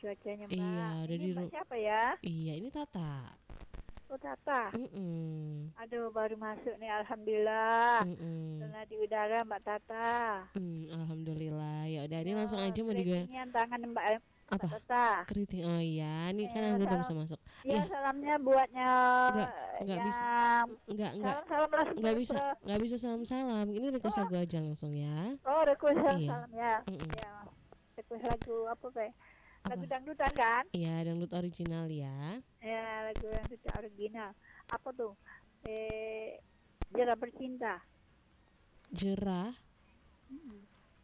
keluarganya Iya, Mbak. udah Ini di Mbak siapa ya? Iya, ini Tata. Oh Tata. Mm-mm. Aduh baru masuk nih Alhamdulillah. Mm-mm. Karena di udara Mbak Tata. Alhamdulillah. Ya udah, ini Ya langsung aja mau digo greetingnya tangan Mbak apa? Tata. Keriting. Oh iya, ini kan Ya, udah salam, bisa masuk. ya Ya, salamnya buatnya nggak nggak bisa. yang Nggak nggak salam-salam langsung nggak bisa nggak bisa salam-salam. Ini request oh, lagu aja langsung ya. oh request Iya. salam ya. Mm-mm. Ya, request lagu apa Pak? Lagu Apa? dangdutan kan? Iya, dangdut original ya. Ya, lagu dangdut original. Apa tuh? Eh, Jera Bercinta. Jerah, Hmm.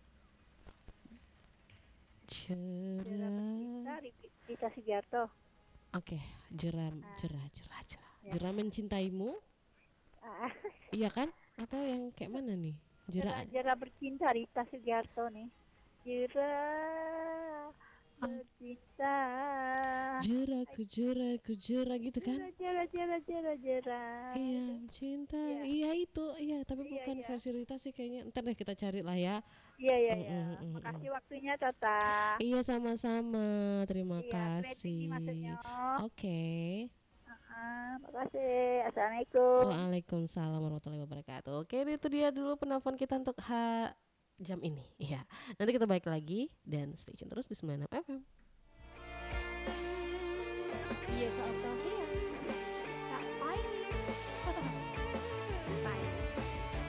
Jera jerah. Bercinta Rita Sugiarto. Oke, jerah, Ah, jerah, jerah, jerah. ya. Jerah mencintaimu. Ah, Iya kan? Atau yang kayak mana nih? Jera, Jerah. Jera Bercinta Rita Sugiarto nih. Jera Ah, Bercinta. jerah, ku jerah gitu kan? Jera, jera, jera, jera, jera. Iya, Itu. cinta. Iya, Iya itu, iya. Tapi iya, bukan iya. versi Rita sih kayaknya. Ntar deh kita cari lah ya. Iya, iya, Mm, iya. mm, mm, mm. Makasih waktunya, Tata. Iya sama-sama. Terima Iya, greeting nih maksudnya. kasih. Oke. Makasih. Assalamualaikum. Waalaikumsalam warahmatullahi wabarakatuh. Oke, itu dia dulu penelpon kita untuk jam ini. Iya. Nanti kita balik lagi dan stay tune terus di 96 FM. Iya saat